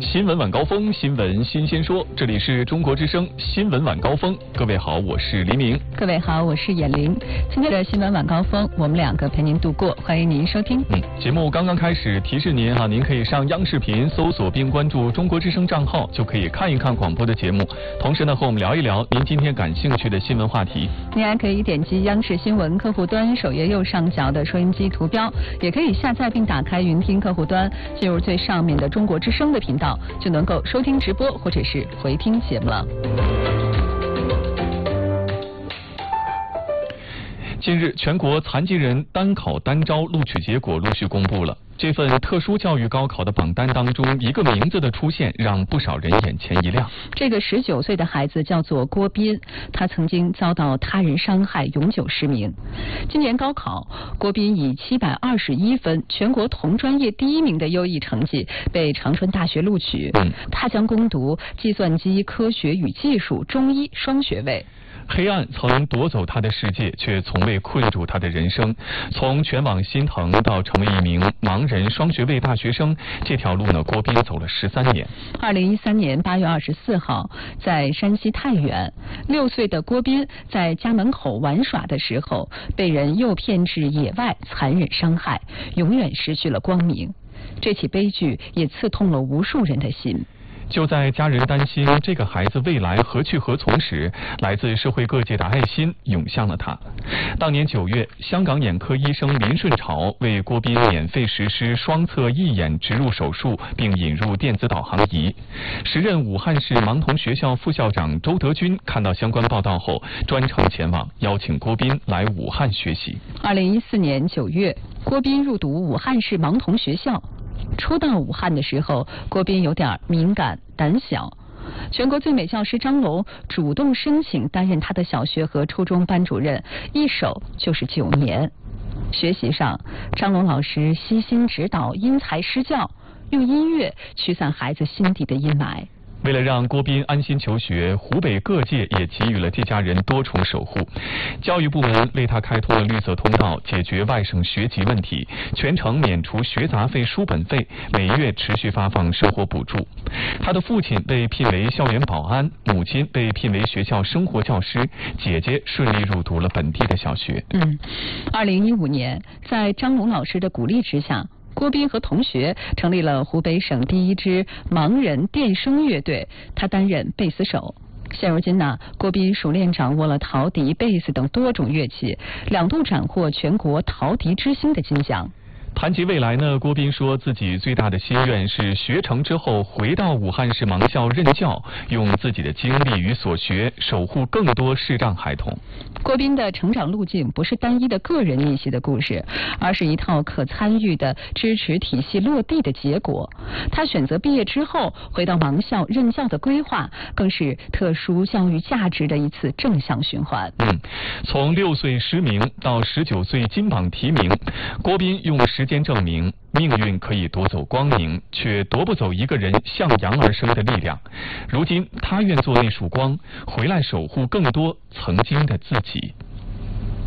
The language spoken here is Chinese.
新闻晚高峰，新闻新鲜说，这里是中国之声新闻晚高峰。各位好，我是黎明。 各位好，我是闫玲。今天的新闻晚高峰，我们两个陪您度过，欢迎您收听。 节目刚刚开始，提示您您可以上央视频搜索并关注中国之声账号，就可以看一看广播的节目。同时呢，和我们聊一聊您今天感兴趣的新闻话题。 您还可以点击央视新闻客户端首页右上角的收音机图标，也可以下载并打开云听客户端，进入最上面的中国之声的频道，就能够收听直播或者是回听节目了。 近日，全国残疾人单考单招录取结果陆续公布了。这份特殊教育高考的榜单当中，一个名字的出现让不少人眼前一亮。 这个19岁的孩子叫做郭斌，他曾经遭到他人伤害，永久失明。今年高考，郭斌以721分，全国同专业第1名的优异成绩，被长春大学录取。他将攻读计算机科学与技术中医双学位。 黑暗曾夺走他的世界，却从未困住他的人生。从全网心疼到成为一名盲人双学位大学生，这条路呢，郭斌走了13年。 2013年8月24号，在山西太原，6岁的郭斌在家门口玩耍的时候，被人诱骗至野外，残忍伤害，永远失去了光明。这起悲剧也刺痛了无数人的心。 就在家人担心这个孩子未来何去何从时，来自社会各界的爱心涌向了他。当年9月，香港眼科医生林顺潮为郭斌免费实施双侧义眼植入手术，并引入电子导航仪。时任武汉市盲童学校副校长周德军看到相关报道后，专程前往邀请郭斌来武汉学习。 2014年9月，郭斌入读武汉市盲童学校。初到武汉的时候，郭斌有点敏感胆小。全国最美教师张龙主动申请担任他的小学和初中班主任，一守就是9年。学习上，张龙老师悉心指导，因材施教，用音乐驱散孩子心底的阴霾。 为了让郭斌安心求学，湖北各界也给予了这家人多重守护。教育部门为他开通了绿色通道，解决外省学籍问题，全程免除学杂费、书本费，每月持续发放生活补助。他的父亲被聘为校园保安，母亲被聘为学校生活教师，姐姐顺利入读了本地的小学。 2015年，在张龙老师的鼓励之下，郭斌和同学成立了湖北省第1支盲人电声乐队，他担任贝斯手。现如今呢，郭斌熟练掌握了陶笛、贝斯等多种乐器，2度斩获全国陶笛之星的金奖。 谈及未来呢，郭斌说自己最大的心愿是学成之后回到武汉市盲校任教，用自己的经历与所学守护更多视障孩童。 郭斌的成长路径不是单一的个人逆袭的故事，而是一套可参与的支持体系落地的结果。他选择毕业之后回到盲校任教的规划，更是特殊教育价值的一次正向循环。 从6岁失明到19岁金榜题名，郭斌用时间证明，命运可以夺走光明，却夺不走一个人向阳而生的力量。如今他愿做那束光，回来守护更多曾经的自己。